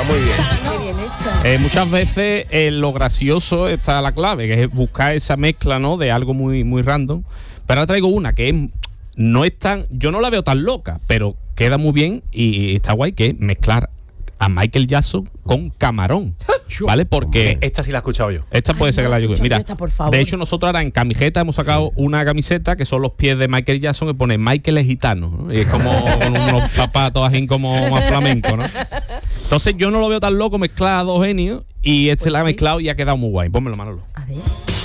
muy bien. Qué bien hecha. Muchas veces lo gracioso está la clave, que es buscar esa mezcla, ¿no? De algo muy, muy random. Pero ahora traigo una que no es tan... Yo no la veo tan loca, pero queda muy bien y está guay, que es mezclar a Michael Jackson con Camarón, ¿vale? Porque Esta sí la he escuchado yo. esta puede ser que la yo. Mira, esta, por favor. de hecho nosotros ahora en camiseta hemos sacado una camiseta que son los pies de Michael Jackson que pone Michael es gitano, ¿no? Y es como con unos zapatos así como más flamenco, ¿no? Entonces yo no lo veo tan loco mezclar a dos genios y este Pues la ha sí. mezclado y ha quedado muy guay. Pónmelo, Manolo. A ver.